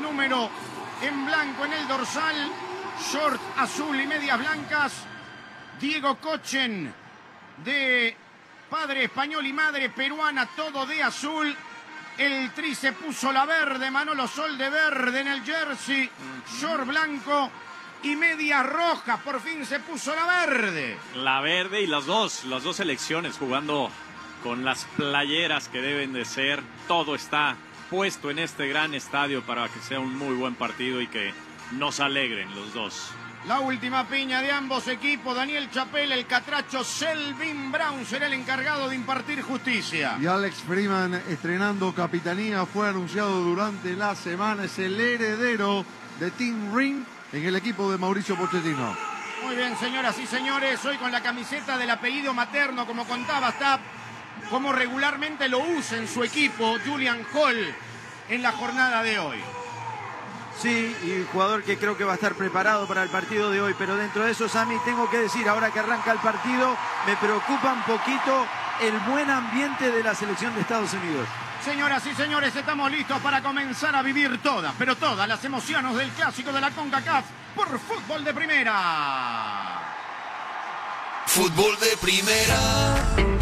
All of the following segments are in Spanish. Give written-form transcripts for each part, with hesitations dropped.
número en blanco en el dorsal, short azul y medias blancas. Diego Kochen, de padre español y madre peruana, todo de azul. El Tri se puso la verde, Manolo Sol de verde en el jersey, short blanco y media roja. Por fin se puso la verde. La verde y las dos selecciones jugando con las playeras que deben de ser. Todo está puesto en este gran estadio para que sea un muy buen partido y que nos alegren los dos. La última piña de ambos equipos. Daniel Chapelle, el catracho. Selvin Brown será el encargado de impartir justicia. Y Alex Freeman, estrenando capitanía, fue anunciado durante la semana. Es el heredero de Tim Ring en el equipo de Mauricio Pochettino. Muy bien, señoras y señores. Hoy con la camiseta del apellido materno, como contaba Stapp, como regularmente lo usa en su equipo Julian Hall en la jornada de hoy. Sí, y jugador que creo que va a estar preparado para el partido de hoy. Pero dentro de eso, Sammy, tengo que decir, ahora que arranca el partido, me preocupa un poquito el buen ambiente de la selección de Estados Unidos. Señoras y señores, estamos listos para comenzar a vivir todas, pero todas las emociones del clásico de la CONCACAF por Fútbol de Primera. Fútbol de Primera.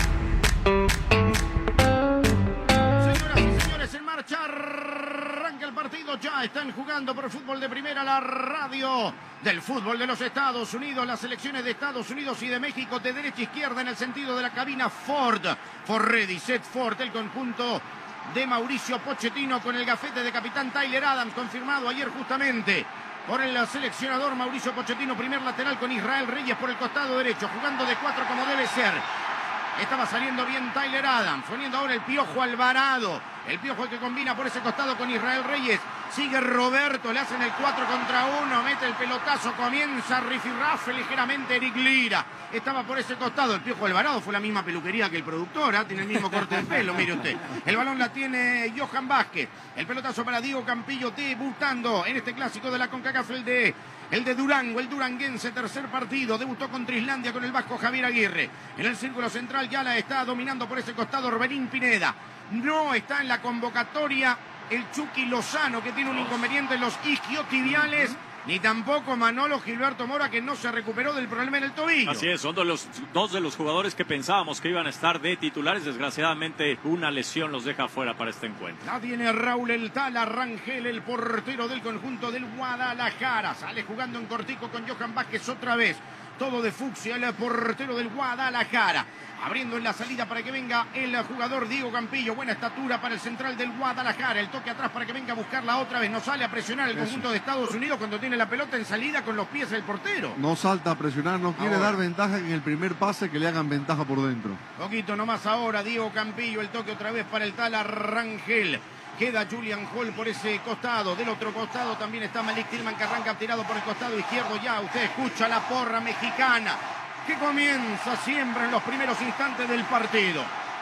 Señoras y señores, en marcha. Arranca el partido, ya están jugando por Fútbol de Primera, la radio del fútbol de los Estados Unidos, las selecciones de Estados Unidos y de México, de derecha a izquierda en el sentido de la cabina. Ford ready, set Ford, el conjunto de Mauricio Pochettino con el gafete de capitán Tyler Adams, confirmado ayer justamente por el seleccionador Mauricio Pochettino. Primer lateral con Israel Reyes por el costado derecho, jugando de 4 como debe ser. Estaba saliendo bien Tyler Adams, poniendo ahora el Piojo Alvarado. El Piojo que combina por ese costado con Israel Reyes. Sigue Roberto, le hacen el 4 contra 1, mete el pelotazo, comienza rifirrafe ligeramente Eric Lira. Estaba por ese costado el Piojo Alvarado, fue la misma peluquería que el productor, ¿eh? Tiene el mismo corte de pelo, mire usted. El balón la tiene Johan Vázquez. El pelotazo para Diego Campillo, debutando en este clásico de la CONCACAF, el de Durango, el duranguense, tercer partido. Debutó contra Islandia con el vasco Javier Aguirre. En el círculo central ya la está dominando por ese costado Orbelín Pineda. No está en la convocatoria el Chucky Lozano, que tiene un inconveniente en los isquiotibiales, ni tampoco Manolo Gilberto Mora, que no se recuperó del problema en el tobillo. Así es, son dos de los jugadores que pensábamos que iban a estar de titulares. Desgraciadamente, una lesión los deja fuera para este encuentro. La tiene Raúl El Tala Rangel, el portero del conjunto del Guadalajara. Sale jugando en cortico con Johan Vázquez otra vez. Todo de fucsia, el portero del Guadalajara. Abriendo en la salida para que venga el jugador Diego Campillo. Buena estatura para el central del Guadalajara. El toque atrás para que venga a buscarla otra vez. No sale a presionar el conjunto de Estados Unidos cuando tiene la pelota en salida con los pies del portero. No salta a presionar, no quiere dar ventaja en el primer pase, que le hagan ventaja por dentro. Poquito nomás ahora Diego Campillo. El toque otra vez para el Tala Rangel. Queda Julian Hall por ese costado. Del otro costado también está Malik Tillman, que arranca tirado por el costado izquierdo. Ya usted escucha la porra mexicana, que comienza siempre en los primeros instantes del partido.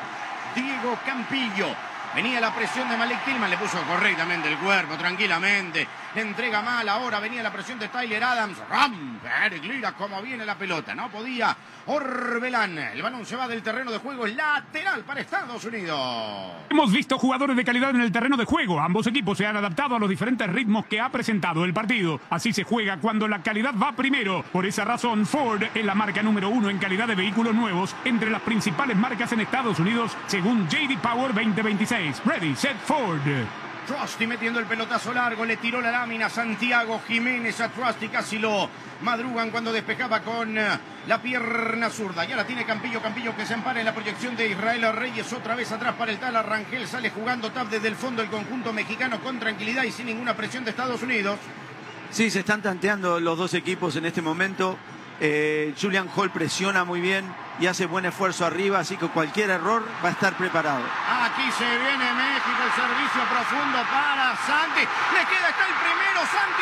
Diego Campillo. Venía la presión de Malik Tillman, le puso correctamente el cuerpo, tranquilamente. Le entrega mal, ahora venía la presión de Tyler Adams. Eric Lira, como viene la pelota, no podía. Orbelán, el balón se va del terreno de juego, lateral para Estados Unidos. Hemos visto jugadores de calidad en el terreno de juego. Ambos equipos se han adaptado a los diferentes ritmos que ha presentado el partido. Así se juega cuando la calidad va primero. Por esa razón, Ford es la marca número 1 en calidad de vehículos nuevos entre las principales marcas en Estados Unidos, según J.D. Power 2026. Ready, set, Ford. Trusty metiendo el pelotazo largo, le tiró la lámina Santiago Jiménez a Trusty, casi lo madrugan cuando despejaba con la pierna zurda. Ya la tiene Campillo, Campillo que se ampara en la proyección de Israel Reyes, otra vez atrás para el Tala Rangel, sale jugando tap desde el fondo el conjunto mexicano con tranquilidad y sin ninguna presión de Estados Unidos. Sí, se están tanteando los dos equipos en este momento. Julian Hall presiona muy bien y hace buen esfuerzo arriba, así que cualquier error va a estar preparado. Aquí se viene México, el servicio profundo para Santi. Le queda, está el primero, Santi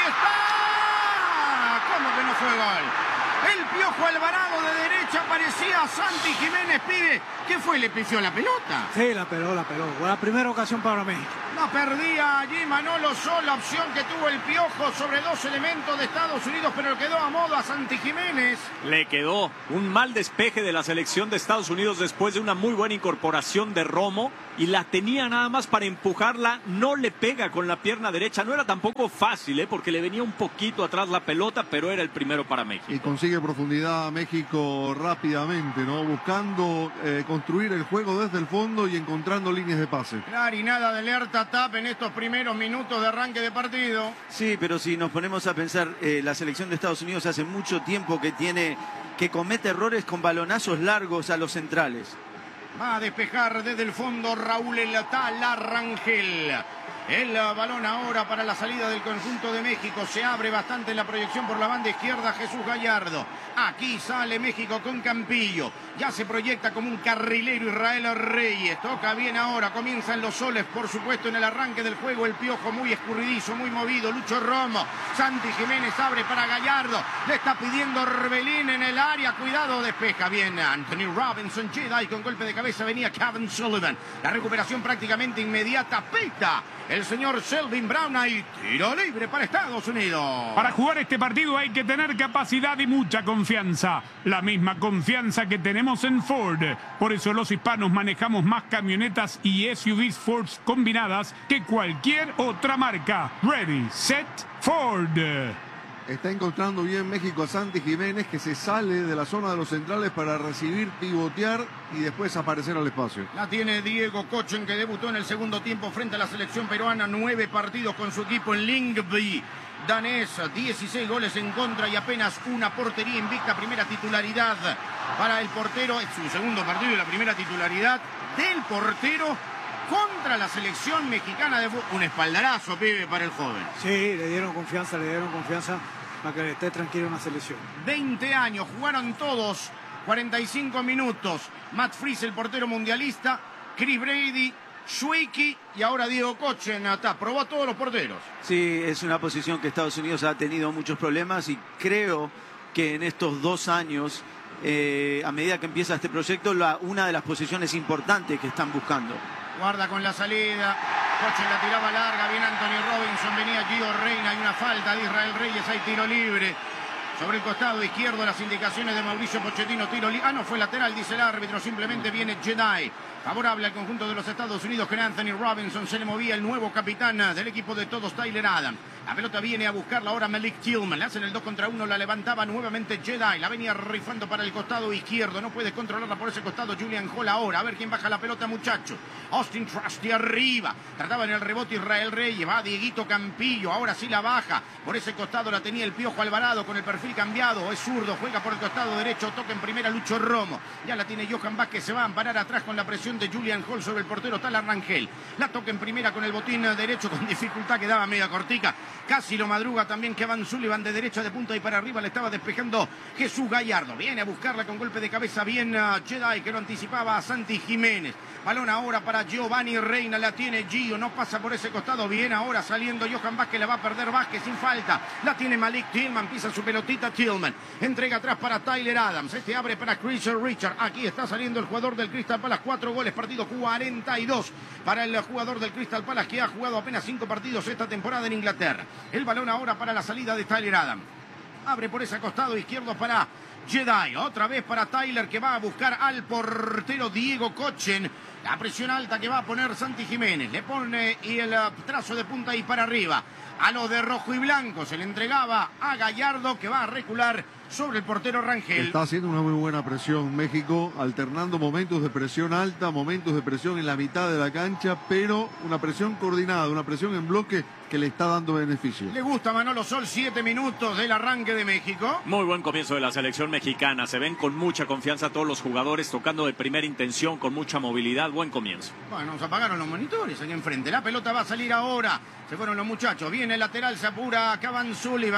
está. ¿Cómo que no fue gol? El Piojo Alvarado de derecha, parecía Santi Jiménez, pide ¿Qué fue? ¿Le pifió la pelota? Sí, la peló. Fue la primera ocasión para México. No perdía allí Manolo Sol, la opción que tuvo el Piojo sobre dos elementos de Estados Unidos, pero le quedó a modo a Santi Jiménez. Le quedó un mal despeje de la selección de Estados Unidos después de una muy buena incorporación de Romo y la tenía nada más para empujarla, no le pega con la pierna derecha, no era tampoco fácil, porque le venía un poquito atrás la pelota, pero era el primero para México. Y consigue profundidad México rápidamente, ¿no? Buscando construir el juego desde el fondo y encontrando líneas de pase. Claro, y nada de alerta tap en estos primeros minutos de arranque de partido. Sí, pero si nos ponemos a pensar, la selección de Estados Unidos hace mucho tiempo que comete errores con balonazos largos a los centrales. Va a despejar desde el fondo Raúl El Tala Rangel. El balón ahora para la salida del conjunto de México. Se abre bastante en la proyección por la banda izquierda Jesús Gallardo. Aquí sale México con Campillo. Ya se proyecta como un carrilero Israel Reyes. Toca bien ahora. Comienzan los soles, por supuesto, en el arranque del juego. El Piojo muy escurridizo, muy movido. Lucho Romo. Santi Jiménez abre para Gallardo. Le está pidiendo Orbelín en el área. Cuidado, despeja bien Anthony Robinson. Jedi con golpe de cabeza venía Kevin Sullivan. La recuperación prácticamente inmediata. Pita el señor Selvin Brown. Ahí tiro libre para Estados Unidos. Para jugar este partido hay que tener capacidad y mucha confianza. La misma confianza que tenemos en Ford. Por eso los hispanos manejamos más camionetas y SUVs Ford combinadas que cualquier otra marca. Ready, set, Ford. Está encontrando bien México a Santi Jiménez, que se sale de la zona de los centrales para recibir, pivotear y después aparecer al espacio. La tiene Diego Cochen, que debutó en el segundo tiempo frente a la selección peruana. 9 partidos con su equipo en Lyngby danés, 16 goles en contra y apenas una portería invicta. Primera titularidad para el portero. Es su segundo partido y la primera titularidad del portero contra la selección mexicana de fútbol. Un espaldarazo, pibe, para el joven. Sí, le dieron confianza para que le esté tranquilo en la selección. 20 años, jugaron todos 45 minutos. Matt Fries, el portero mundialista, Chris Brady, Schweiki y ahora Diego Cochen. Probó a todos los porteros. Sí, es una posición que Estados Unidos ha tenido muchos problemas y creo que en estos 2 años, a medida que empieza este proyecto, una de las posiciones importantes que están buscando. Guarda con la salida. Cochen la tiraba larga. Bien Anthony Robinson. Venía Gio Reina. Hay una falta de Israel Reyes. Hay tiro libre. Sobre el costado izquierdo las indicaciones de Mauricio Pochettino. Tiro libre. No fue lateral, dice el árbitro. Simplemente viene Jedi. Favorable al conjunto de los Estados Unidos con Anthony Robinson. Se le movía el nuevo capitán del equipo de todos, Tyler Adams. La pelota viene a buscarla ahora Malik Tillman. Le hacen el 2 contra 1. La levantaba nuevamente Jedi. La venía rifando para el costado izquierdo. No puede controlarla por ese costado Julian Hall ahora. A ver quién baja la pelota, muchacho. Austin Trusty arriba. Trataba en el rebote Israel Reyes. Va Dieguito Campillo. Ahora sí la baja. Por ese costado la tenía el Piojo Alvarado con el perfil cambiado. Es zurdo. Juega por el costado derecho. Toca en primera Lucho Romo. Ya la tiene Johan Vázquez. Se va a amparar atrás con la presión de Julian Hall sobre el portero Tala Rangel. La toca en primera con el botín derecho con dificultad. Quedaba media cortica. Casi lo madruga también Kevin Sullivan de derecha de punta y para arriba le estaba despejando Jesús Gallardo. Viene a buscarla con golpe de cabeza bien Jedi, que lo anticipaba a Santi Jiménez. Balón ahora para Giovanni Reina, la tiene Gio, no pasa por ese costado. Bien ahora saliendo Johan Vázquez, la va a perder Vázquez sin falta. La tiene Malik Tillman, pisa su pelotita Tillman. Entrega atrás para Tyler Adams. Este abre para Chris Richard. Aquí está saliendo el jugador del Crystal Palace. 4 goles, partido 42 para el jugador del Crystal Palace, que ha jugado apenas 5 partidos esta temporada en Inglaterra. El balón ahora para la salida de Tyler Adams. Abre por ese costado izquierdo para Jedi. Otra vez para Tyler, que va a buscar al portero Diego Cochen. La presión alta que va a poner Santi Jiménez. Le pone y el trazo de punta y para arriba. A los de rojo y blanco se le entregaba a Gallardo, que va a recular sobre el portero Rangel. Está haciendo una muy buena presión México, alternando momentos de presión alta, momentos de presión en la mitad de la cancha, pero una presión coordinada, una presión en bloque que le está dando beneficio. Le gusta Manolo Sol, 7 minutos del arranque de México. Muy buen comienzo de la selección mexicana. Se ven con mucha confianza todos los jugadores, tocando de primera intención, con mucha movilidad. Buen comienzo. Bueno, nos apagaron los monitores aquí enfrente. La pelota va a salir ahora. Se fueron los muchachos. Viene el lateral, se apura Kevin Sullivan.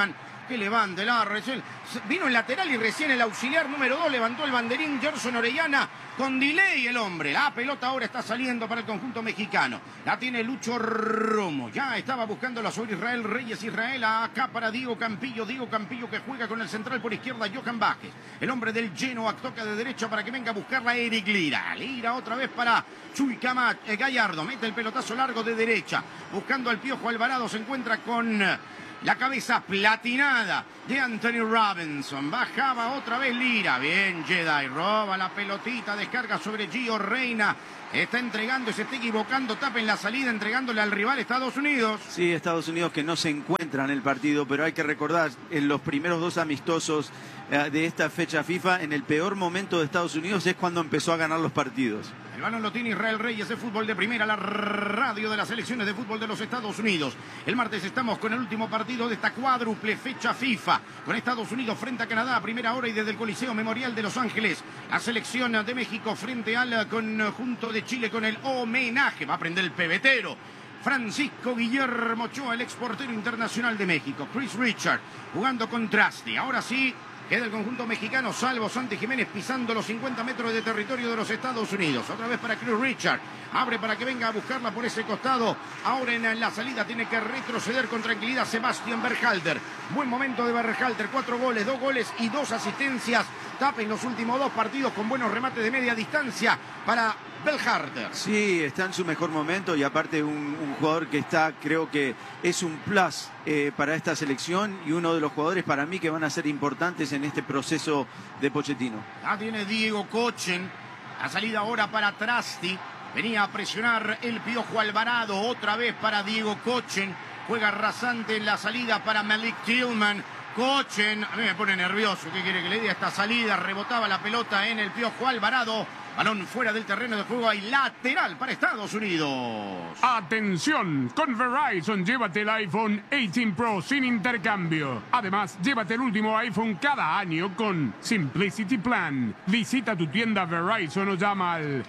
Que levante vino el lateral y recién el auxiliar número 2 levantó el banderín. Gerson Orellana con delay el hombre. La pelota ahora está saliendo para el conjunto mexicano. La tiene Lucho Romo. Ya estaba buscándola sobre Israel Reyes. Israel acá para Diego Campillo. Diego Campillo que juega con el central por izquierda, Johan Vázquez. El hombre del Genoa toca de derecha para que venga a buscarla Eric Lira. Lira otra vez para Chuy Gallardo. Mete el pelotazo largo de derecha. Buscando al Piojo Alvarado. Se encuentra con la cabeza platinada de Anthony Robinson. Bajaba otra vez Lira. Bien, Jedi. Roba la pelotita. Descarga sobre Gio Reyna. Está entregando, se está equivocando. Tapa en la salida, entregándole al rival Estados Unidos. Sí, Estados Unidos que no se encuentra en el partido, pero hay que recordar, en los primeros 2 amistosos de esta fecha FIFA, en el peor momento de Estados Unidos es cuando empezó a ganar los partidos. El balón lo tiene Israel Reyes de fútbol de primera, la radio de las selecciones de fútbol de los Estados Unidos. El martes estamos con el último partido de esta cuádruple fecha FIFA, con Estados Unidos frente a Canadá a primera hora y desde el Coliseo Memorial de Los Ángeles. La selección de México frente al conjunto de Chile con el homenaje. Va a prender el pebetero Francisco Guillermo Ochoa, el exportero internacional de México. Chris Richard jugando con Trusty. Ahora sí. Queda el conjunto mexicano, salvo Santi Jiménez pisando los 50 metros de territorio de los Estados Unidos. Otra vez para Chris Richard. Abre para que venga a buscarla por ese costado. Ahora en la salida tiene que retroceder con tranquilidad Sebastián Berhalter. Buen momento de Berhalter. 4 goles, 2 goles y 2 asistencias. Tapa en los últimos 2 partidos con buenos remates de media distancia para Berhalter. Sí, está en su mejor momento y aparte un jugador que está, creo que es un plus para esta selección y uno de los jugadores para mí que van a ser importantes en este proceso de Pochettino. Ya tiene Diego Kochen. La salida ahora para Trusty. Venía a presionar el Piojo Alvarado. Otra vez para Diego Kochen. Juega rasante en la salida para Malik Tillman. Kochen, a mí me pone nervioso. ¿Qué quiere que le diga esta salida? Rebotaba la pelota en el Piojo Alvarado. Balón fuera del terreno de juego. Hay lateral para Estados Unidos. Atención, con Verizon llévate el iPhone 18 Pro sin intercambio. Además, llévate el último iPhone cada año con Simplicity Plan. Visita tu tienda Verizon o llama al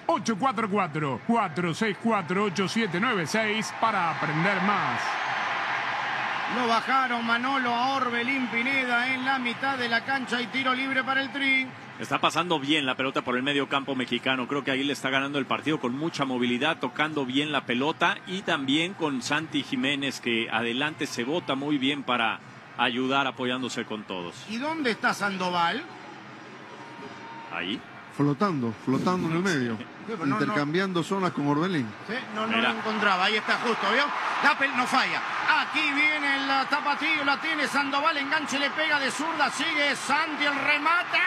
844-464-8796 para aprender más. Lo bajaron Manolo a Orbelín Pineda en la mitad de la cancha y tiro libre para el Tri. Está pasando bien la pelota por el medio campo mexicano. Creo que ahí le está ganando el partido con mucha movilidad, tocando bien la pelota y también con Santi Jiménez que adelante se bota muy bien para ayudar apoyándose con todos. ¿Y dónde está Sandoval? Ahí. Flotando en el medio. Intercambiando zonas con Orbelín. Sí, no lo encontraba. Ahí está justo, ¿vio? No falla. Aquí viene el tapatío, la tiene Sandoval, enganche, le pega de zurda, sigue Santi, el remate.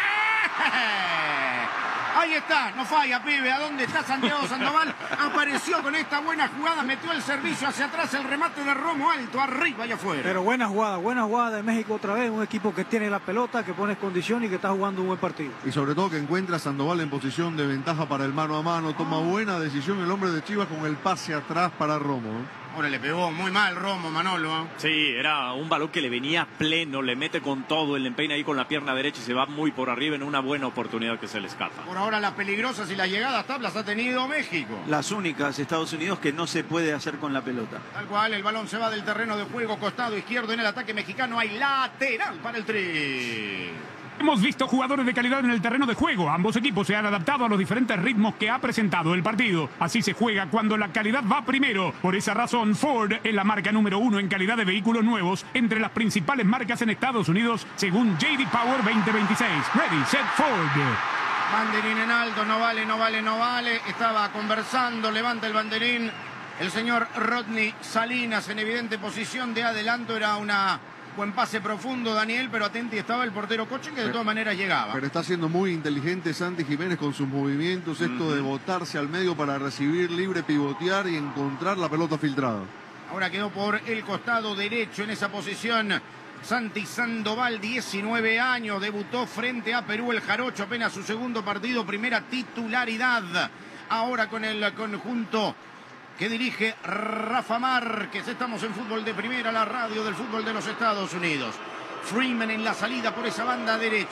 Ahí está, no falla, pibe. ¿A dónde está Santiago Sandoval? Apareció con esta buena jugada, metió el servicio hacia atrás, el remate de Romo alto, arriba y afuera. Pero buena jugada de México otra vez, un equipo que tiene la pelota, que pone condición y que está jugando un buen partido. Y sobre todo que encuentra a Sandoval en posición de ventaja para el mano a mano, toma buena decisión el hombre de Chivas con el pase atrás para Romo. Ahora le pegó muy mal Romo, Manolo. Sí, era un balón que le venía pleno, le mete con todo, el empeina ahí con la pierna derecha y se va muy por arriba en una buena oportunidad que se le escapa. Por ahora las peligrosas y las llegadas tablas ha tenido México. Las únicas Estados Unidos que no se puede hacer con la pelota. Tal cual, el balón se va del terreno de juego, costado izquierdo en el ataque mexicano, hay lateral para el Tri. Hemos visto jugadores de calidad en el terreno de juego. Ambos equipos se han adaptado a los diferentes ritmos que ha presentado el partido. Así se juega cuando la calidad va primero. Por esa razón, Ford es la marca número 1 en calidad de vehículos nuevos entre las principales marcas en Estados Unidos, según J.D. Power 2026. Ready, set, Ford. Banderín en alto, no vale. Estaba conversando, levanta el banderín. El señor Rodney Salinas en evidente posición de adelanto. Era una... buen pase profundo, Daniel, pero atenti estaba el portero Kochen, que de todas maneras llegaba. Pero está siendo muy inteligente Santi Jiménez con sus movimientos, esto de botarse al medio para recibir libre, pivotear y encontrar la pelota filtrada. Ahora quedó por el costado derecho en esa posición Santi Sandoval, 19 años, debutó frente a Perú el Jarocho, apenas su segundo partido, primera titularidad. Ahora con el conjunto que dirige Rafa Márquez. Estamos en Fútbol de Primera, la radio del fútbol de los Estados Unidos. Freeman en la salida por esa banda derecha.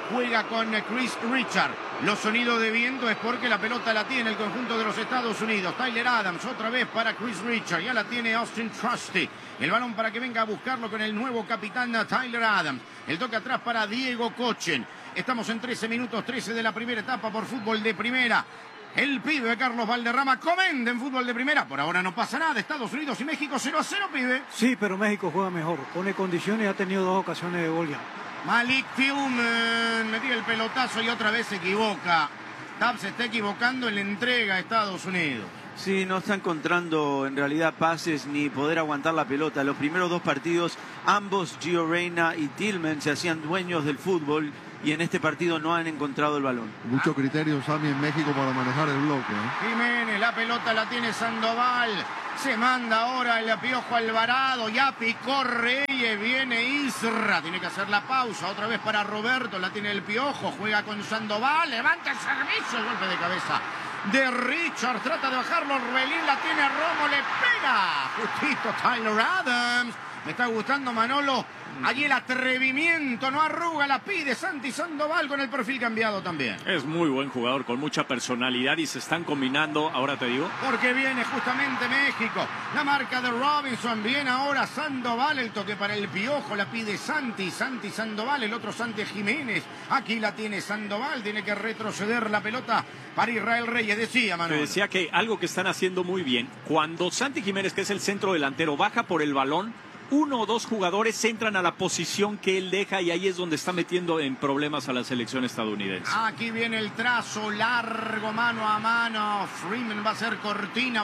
juega con Chris Richard. Los sonidos de viento es porque la pelota la tiene el conjunto de los Estados Unidos. Tyler Adams otra vez para Chris Richard. Ya la tiene Austin Trusty. El balón para que venga a buscarlo con el nuevo capitán Tyler Adams. El toque atrás para Diego Kochen. Estamos en 13 minutos 13 de la primera etapa por fútbol de primera. El pibe de Carlos Valderrama comenta en fútbol de primera. Por ahora no pasa nada. Estados Unidos y México 0-0, pibe. Sí, pero México juega mejor. Pone condiciones y ha tenido 2 ocasiones de gol ya. Malik Tillman metía el pelotazo y otra vez se equivoca. Tab se está equivocando en la entrega a Estados Unidos. Sí, no está encontrando en realidad pases ni poder aguantar la pelota. Los primeros 2 partidos, ambos, Gio Reyna y Tillman, se hacían dueños del fútbol y en este partido no han encontrado el balón. Mucho criterio, Sammy, en México para manejar el bloque. Jiménez, la pelota la tiene Sandoval. Se manda ahora el Piojo Alvarado. Ya picó Reyes, viene Isra. Tiene que hacer la pausa. Otra vez para Roberto. La tiene el Piojo. Juega con Sandoval. Levanta el servicio. El golpe de cabeza de Richard. Trata de bajarlo. Orbelín la tiene Romo. Le pega. Justito Tyler Adams. Me está gustando Manolo. Allí el atrevimiento, no arruga, la pide Santi Sandoval con el perfil cambiado también. Es muy buen jugador, con mucha personalidad y se están combinando, ahora te digo. Porque viene justamente México, la marca de Robinson, viene ahora Sandoval, el toque para el Piojo, la pide Santi Sandoval, el otro Santi Jiménez. Aquí la tiene Sandoval, tiene que retroceder la pelota para Israel Reyes, decía Manuel. Te decía que algo que están haciendo muy bien, cuando Santi Jiménez, que es el centro delantero, baja por el balón, 1 o 2 jugadores entran a la posición que él deja y ahí es donde está metiendo en problemas a la selección estadounidense. Aquí viene el trazo largo, mano a mano. Freeman va a ser cortina,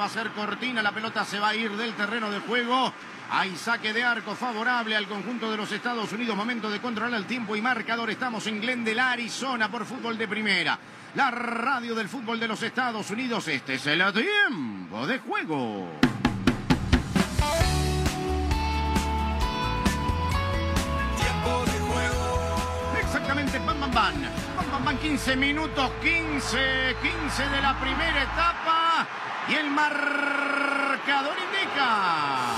la pelota se va a ir del terreno de juego. Hay saque de arco favorable al conjunto de los Estados Unidos. Momento de controlar el tiempo y marcador. Estamos en Glendale, Arizona, por fútbol de primera. La radio del fútbol de los Estados Unidos. Este es el tiempo de juego. Exactamente, van 15 minutos, 15 de la primera etapa y el marcador indica.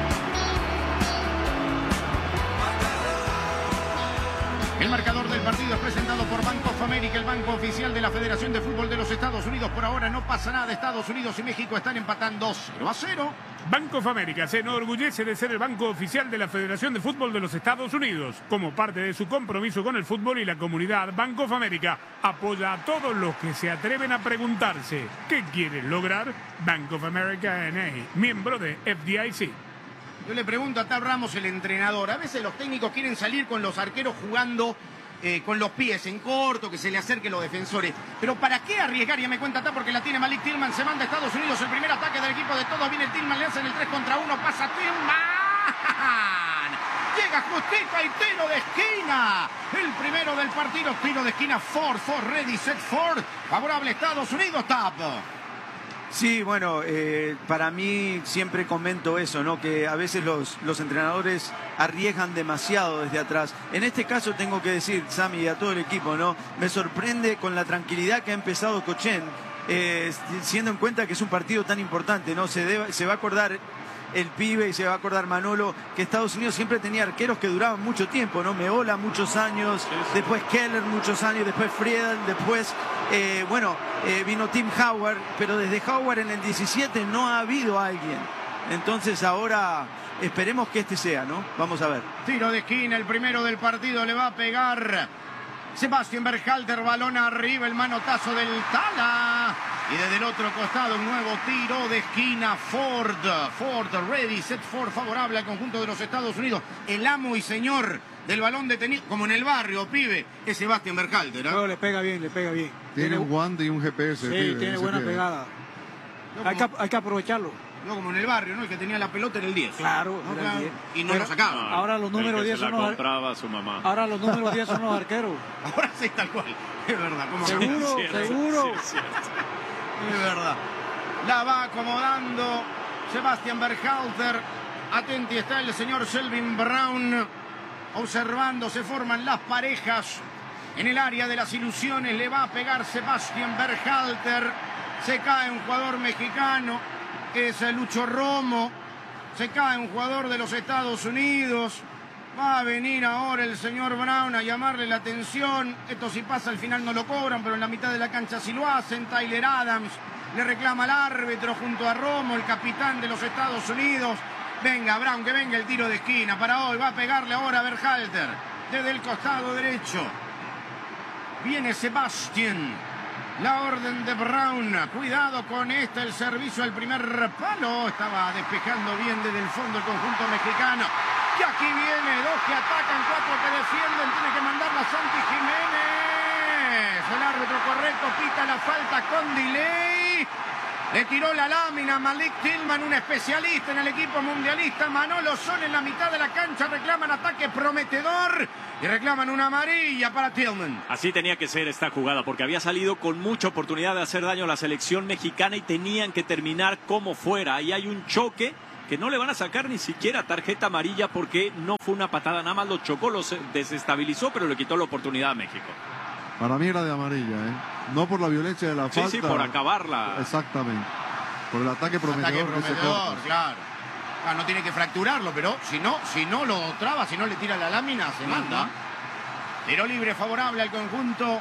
El marcador del partido es presentado por Bank of America, el banco oficial de la Federación de Fútbol de los Estados Unidos. Por ahora no pasa nada, Estados Unidos y México están empatando 0-0. Bank of America se enorgullece de ser el banco oficial de la Federación de Fútbol de los Estados Unidos. Como parte de su compromiso con el fútbol y la comunidad, Bank of America apoya a todos los que se atreven a preguntarse ¿qué quieren lograr? Bank of America N.A., miembro de FDIC. Yo le pregunto a Tab Ramos, el entrenador, a veces los técnicos quieren salir con los arqueros jugando con los pies en corto, que se le acerquen los defensores. Pero ¿para qué arriesgar? Ya me cuenta Tab, porque la tiene Malik Tillman, se manda a Estados Unidos, el primer ataque del equipo de todos, viene Tillman, le hacen el 3 contra 1, pasa Tillman. Llega justito al tiro de esquina. El primero del partido, tiro de esquina, Ford, ready, set, Ford. Favorable Estados Unidos, Tab. Sí, bueno, para mí siempre comento eso, ¿no? Que a veces los entrenadores arriesgan demasiado desde atrás. En este caso tengo que decir, Sammy, y a todo el equipo, ¿no? Me sorprende con la tranquilidad que ha empezado Kochen, siendo en cuenta que es un partido tan importante, ¿no? Se va a acordar el pibe y se va a acordar Manolo que Estados Unidos siempre tenía arqueros que duraban mucho tiempo, ¿no? Meola muchos años, después Keller muchos años, después Friedel, después vino Tim Howard, pero desde Howard en el 17 no ha habido alguien. Entonces ahora esperemos que este sea, ¿no? Vamos a ver. Tiro de esquina, el primero del partido, le va a pegar Sebastián Berhalter, balón arriba, el manotazo del Tala. Y desde el otro costado un nuevo tiro de esquina, Ford, ready, set, Ford, favorable al conjunto de los Estados Unidos. El amo y señor del balón detenido, como en el barrio, pibe, es Sebastián Berhalter, ¿eh? No, le pega bien. Tiene un guante y un GPS. Sí, pibe, tiene buena pibe. pegada. Hay que aprovecharlo. No como en el barrio, ¿no? El que tenía la pelota era el 10. Claro, ¿no? era el 10. Y no lo sacaba. Ahora los números 10 son los compraba su mamá. Ahora los números 10 son los arqueros. Ahora sí, tal cual. Es verdad. ¿Cómo Seguro, Sí, es seguro. cierto, sí, es cierto. Es verdad. La va acomodando Sebastián Berhalter. Atenti está el señor Selvin Brown. Observando, se forman las parejas. En el área de las ilusiones le va a pegar Sebastián Berhalter. Se cae un jugador mexicano, que es Lucho Romo. Se cae un jugador de los Estados Unidos. Va a venir ahora el señor Brown a llamarle la atención. Esto si pasa al final no lo cobran, pero en la mitad de la cancha sí lo hacen. Tyler Adams le reclama al árbitro junto a Romo, el capitán de los Estados Unidos. Venga, Brown, que venga el tiro de esquina para hoy. Va a pegarle ahora a Berhalter desde el costado derecho. Viene Sebastián. La orden de Brown. Cuidado con el servicio al primer palo. Estaba despejando bien desde el fondo el conjunto mexicano. Y aquí viene, 2 que atacan, 4 que defienden. Tiene que mandarla Santi Jiménez. El árbitro correcto pita la falta con delay. Le tiró la lámina Malik Tillman, un especialista en el equipo mundialista. Manolo Sol en la mitad de la cancha. Reclaman ataque prometedor y reclaman una amarilla para Tillman. Así tenía que ser esta jugada, porque había salido con mucha oportunidad de hacer daño a la selección mexicana y tenían que terminar como fuera. Ahí hay un choque que no le van a sacar ni siquiera tarjeta amarilla porque no fue una patada, nada más lo chocó, los desestabilizó, pero le quitó la oportunidad a México. Para mí era de amarilla, no por la violencia de la falta. Sí, por acabarla. Exactamente. Por el ataque prometedor. Ataque prometedor, claro. No tiene que fracturarlo, pero si no lo traba, si no le tira la lámina, se manda. Tiro libre favorable al conjunto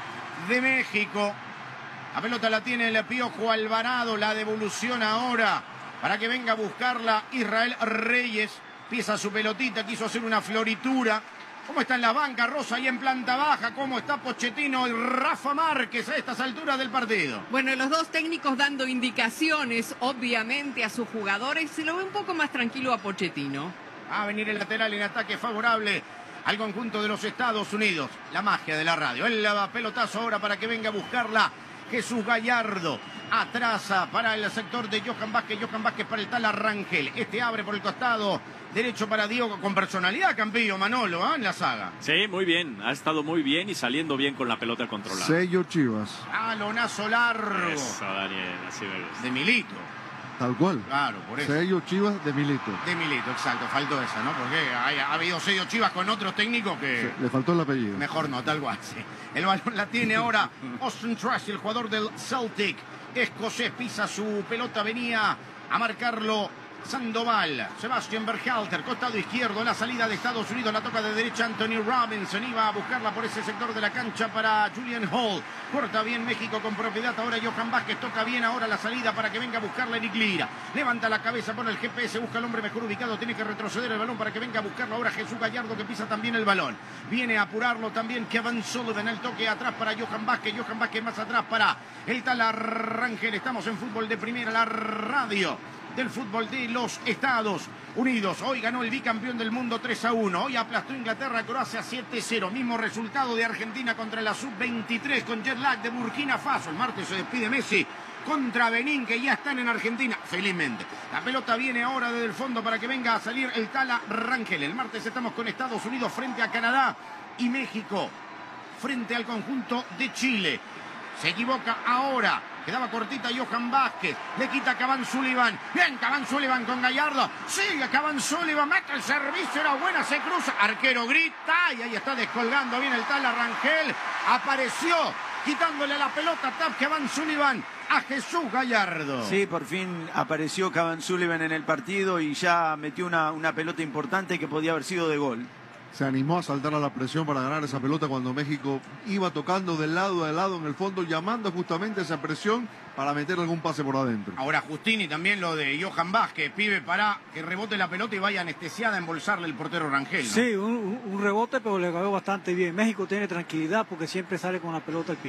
de México. La pelota la tiene el Piojo Alvarado, la devolución ahora para que venga a buscarla Israel Reyes. Pisa su pelotita, quiso hacer una floritura. ¿Cómo está en la banca Rosa y en planta baja? ¿Cómo está Pochettino y Rafa Márquez a estas alturas del partido? Bueno, los dos técnicos dando indicaciones, obviamente, a sus jugadores. Se lo ve un poco más tranquilo a Pochettino. Va a venir el lateral en ataque favorable al conjunto de los Estados Unidos. La magia de la radio. El pelotazo ahora para que venga a buscarla Jesús Gallardo. Atrasa para el sector de Johan Vázquez. Johan Vázquez para el tal Rangel. Este abre por el costado derecho para Diogo. Con personalidad, Campillo, Manolo, en la saga. Sí, muy bien. Ha estado muy bien y saliendo bien con la pelota controlada. Sello Chivas. Balonazo largo. Eso, Daniel, así me gusta. De Milito. Tal cual. Claro, por eso. Sello Chivas de Milito. De Milito, exacto. Faltó esa, ¿no? Porque ha habido sello Chivas con otros técnicos que... Sí, le faltó el apellido. Mejor no, tal cual, sí. El balón la tiene ahora Austin Trash, el jugador del Celtic. Escocés pisa su pelota, venía a marcarlo Sandoval. Sebastián Berhalter, costado izquierdo, la salida de Estados Unidos, la toca de derecha Anthony Robinson, iba a buscarla por ese sector de la cancha para Julian Hall. Corta bien México con propiedad, ahora Johan Vázquez, toca bien ahora la salida para que venga a buscarla Eric Lira. Levanta la cabeza, pone el GPS, busca al hombre mejor ubicado, tiene que retroceder el balón para que venga a buscarlo ahora Jesús Gallardo, que pisa también el balón. Viene a apurarlo también Kevin Sullivan, el toque atrás para Johan Vázquez más atrás para el tal Rangel. Estamos en Fútbol de Primera, la radio del fútbol de los Estados Unidos. Hoy ganó el bicampeón del mundo 3-1. Hoy aplastó Inglaterra a Croacia 7-0. Mismo resultado de Argentina contra la Sub-23 con jet lag de Burkina Faso. El martes se despide Messi contra Benín, que ya están en Argentina, felizmente. La pelota viene ahora desde el fondo para que venga a salir el Tala Rangel. El martes estamos con Estados Unidos frente a Canadá y México frente al conjunto de Chile. Se equivoca ahora. Quedaba cortita Johan Vázquez. Le quita Cavani Sullivan. Bien, Cavani Sullivan con Gallardo. Sigue Cavani Sullivan. Mete el servicio. Era buena. Se cruza. Arquero grita. Y ahí está descolgando bien el tal Rangel. Apareció quitándole la pelota a Cavani Sullivan a Jesús Gallardo. Sí, por fin apareció Cavani Sullivan en el partido y ya metió una pelota importante que podía haber sido de gol. Se animó a saltar a la presión para ganar esa pelota cuando México iba tocando de lado a lado en el fondo, llamando justamente esa presión para meter algún pase por adentro. Ahora Justini también lo de Johan Vázquez, pibe, para que rebote la pelota y vaya anestesiada a embolsarle el portero Rangel, ¿no? Sí, un rebote, pero le cayó bastante bien. México tiene tranquilidad porque siempre sale con la pelota al pie.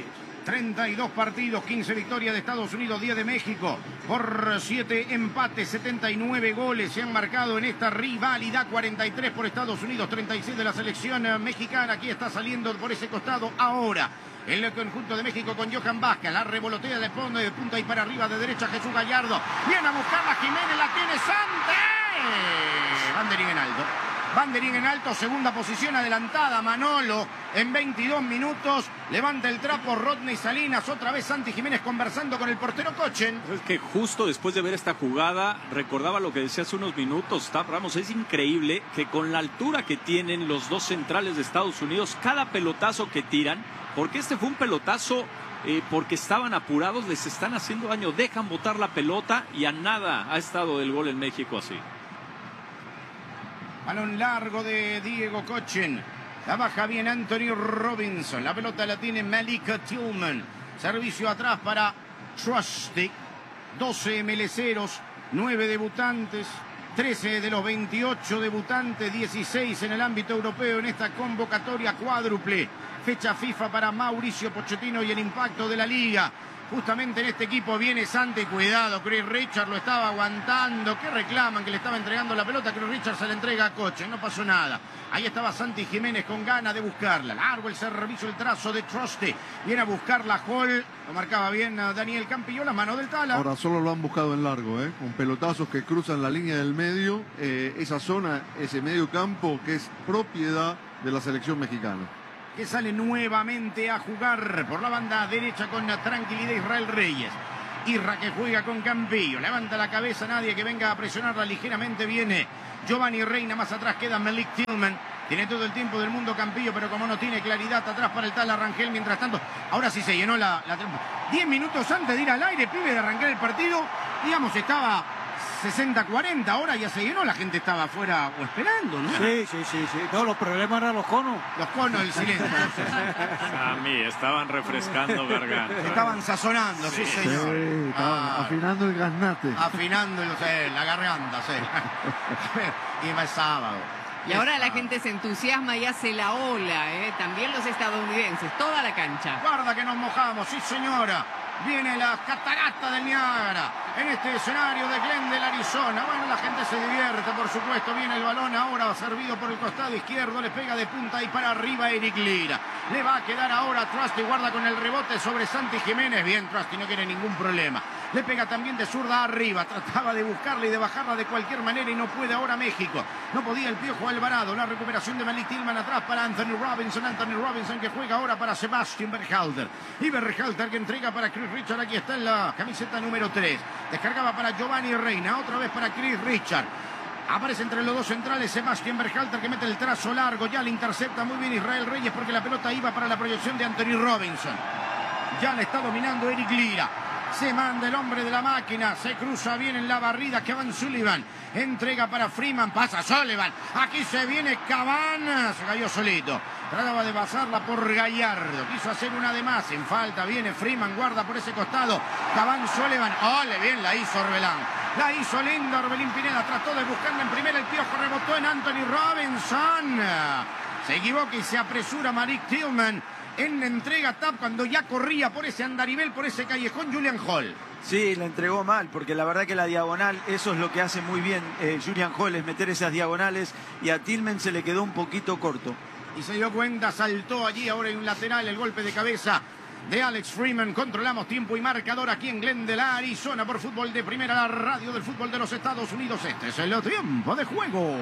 32 partidos, 15 victorias de Estados Unidos, 10 de México, por 7 empates, 79 goles se han marcado en esta rivalidad, 43 por Estados Unidos, 36 de la selección mexicana. Aquí está saliendo por ese costado ahora el conjunto de México con Johan Vázquez, la revolotea de punta y para arriba de derecha Jesús Gallardo, viene a buscarla Jiménez, la tiene Santos, banderín en alto. Banderín en alto, segunda posición adelantada Manolo en 22 minutos. Levanta el trapo Rodney Salinas, otra vez Santi Jiménez conversando con el portero Cochen. Es que justo después de ver esta jugada, recordaba lo que decía hace unos minutos, Tap Ramos. Es increíble que con la altura que tienen los dos centrales de Estados Unidos, cada pelotazo que tiran, porque este fue un pelotazo porque estaban apurados, les están haciendo daño, dejan botar la pelota y a nada ha estado del gol en México así. Balón largo de Diego Kochen. La baja bien Anthony Robinson. La pelota la tiene Malik Tillman. Servicio atrás para Trusty. 12 MLCeros, 9 debutantes. 13 de los 28 debutantes, 16 en el ámbito europeo en esta convocatoria cuádruple. Fecha FIFA para Mauricio Pochettino y el impacto de la liga. Justamente en este equipo viene Santi, cuidado, Chris Richard lo estaba aguantando. ¿Qué reclaman? Que le estaba entregando la pelota. Chris Richard se la entrega a Kochen, no pasó nada. Ahí estaba Santi Jiménez con ganas de buscarla. Largo el servicio, el trazo de Trusty. Viene a buscarla Hall. Lo marcaba bien a Daniel Campillo, la mano del Tala. Ahora solo lo han buscado en largo, con pelotazos que cruzan la línea del medio. Esa zona, ese medio campo que es propiedad de la selección mexicana. Que sale nuevamente a jugar por la banda derecha con la tranquilidad Israel Reyes. Irra que juega con Campillo. Levanta la cabeza, nadie que venga a presionarla ligeramente. Viene Giovanni Reina, más atrás queda Malik Tillman. Tiene todo el tiempo del mundo Campillo, pero como no tiene claridad atrás para el Tala Rangel. Mientras tanto, ahora sí se llenó la 10 minutos antes de ir al aire, pibe, de arrancar el partido. Digamos, estaba 60-40, ahora ya se llenó, la gente estaba afuera o esperando, ¿no? Sí. Todos los problemas eran los conos. Los conos, el silencio. A mí, estaban refrescando garganta. Estaban sazonando, sí señor. Sí, estaban afinando el gaznate. Afinando la garganta, sí. Y es sábado. Y ahora la gente se entusiasma y hace la ola, también los estadounidenses, toda la cancha. Guarda que nos mojamos, sí señora. Viene la catarata del Niágara en este escenario de Glendale, Arizona. Bueno, la gente se divierte, por supuesto. Viene el balón ahora servido por el costado izquierdo. Le pega de punta y para arriba Eric Lira. Le va a quedar ahora Trusty. Guarda con el rebote sobre Santi Jiménez. Bien, Trusty no quiere ningún problema. Le pega también de zurda arriba. Trataba de buscarla y de bajarla de cualquier manera y no puede ahora México. No podía el Piojo Alvarado. La recuperación de Malik Tillman atrás para Anthony Robinson. Anthony Robinson que juega ahora para Sebastian Berhalter. Y Berhalter que entrega para Chris Richard. Aquí está en la camiseta número 3. Descargaba para Giovanni Reina. Otra vez para Chris Richard. Aparece entre los dos centrales Sebastian Berhalter que mete el trazo largo. Ya le intercepta muy bien Israel Reyes porque la pelota iba para la proyección de Anthony Robinson. Ya le está dominando Eric Lira. Se manda el hombre de la máquina. Se cruza bien en la barrida Kevin Sullivan. Entrega para Freeman. Pasa Sullivan. Aquí se viene Cavani. Se cayó solito. Trataba de pasarla por Gallardo. Quiso hacer una de más. En falta viene Freeman. Guarda por ese costado. Cavani Sullivan. ¡Ole! Bien la hizo Orbelán. La hizo linda Orbelín Pineda. Trató de buscarla en primera. El Piojo rebotó en Anthony Robinson. Se equivoca y se apresura Malik Tillman en la entrega tap cuando ya corría por ese andarivel, por ese callejón Julian Hall. Sí, la entregó mal, porque la verdad que la diagonal, eso es lo que hace muy bien Julian Hall, es meter esas diagonales, y a Tillman se le quedó un poquito corto. Y se dio cuenta, saltó allí, ahora hay un lateral, el golpe de cabeza de Alex Freeman. Controlamos tiempo y marcador aquí en Glendale, Arizona, por Fútbol de Primera, la radio del fútbol de los Estados Unidos. Este es el tiempo de juego.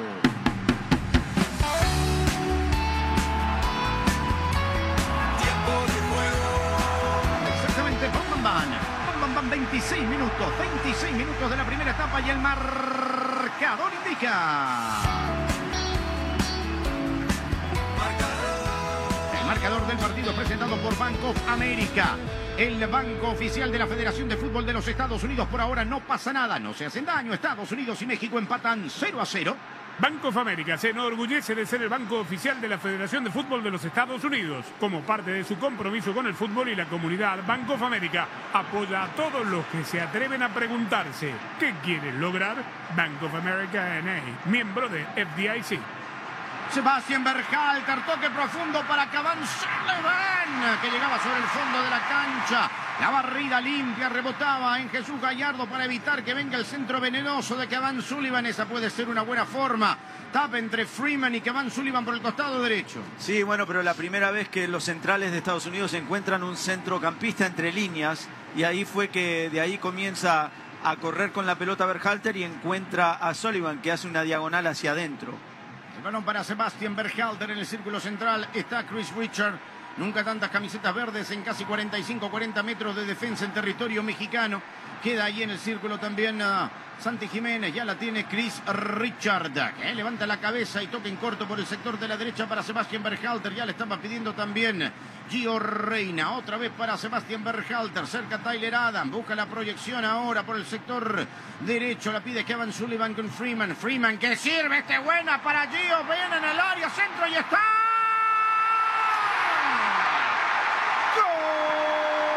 Exactamente, Bam, 26 minutos de la primera etapa y el marcador indica. El marcador del partido presentado por Bank of America, el banco oficial de la Federación de Fútbol de los Estados Unidos. Por ahora no pasa nada, no se hacen daño. Estados Unidos y México empatan 0-0. Bank of America se enorgullece de ser el banco oficial de la Federación de Fútbol de los Estados Unidos. Como parte de su compromiso con el fútbol y la comunidad, Bank of America apoya a todos los que se atreven a preguntarse ¿qué quieren lograr? Bank of America N.A., miembro de FDIC. Sebastian Berhalter, toque profundo para Cavani Sullivan, que llegaba sobre el fondo de la cancha. La barrida limpia rebotaba en Jesús Gallardo para evitar que venga el centro venenoso de Cavani Sullivan. Esa puede ser una buena forma. Tapa entre Freeman y Cavani Sullivan por el costado derecho. Sí, bueno, pero la primera vez que los centrales de Estados Unidos encuentran un centrocampista entre líneas, y ahí fue que de ahí comienza a correr con la pelota Berhalter y encuentra a Sullivan, que hace una diagonal hacia adentro. El balón para Sebastian Berhalter en el círculo central. Está Chris Richard. Nunca tantas camisetas verdes en casi 45-40 metros de defensa en territorio mexicano. Queda ahí en el círculo también Santi Jiménez, ya la tiene Chris Richard, que levanta la cabeza y toca en corto por el sector de la derecha para Sebastián Berhalter. Ya le estaba pidiendo también Gio Reyna, otra vez para Sebastián Berhalter, cerca Tyler Adams, busca la proyección ahora por el sector derecho, la pide Kevin Sullivan con Freeman, que sirve, buena para Gio, viene en el área, centro y está.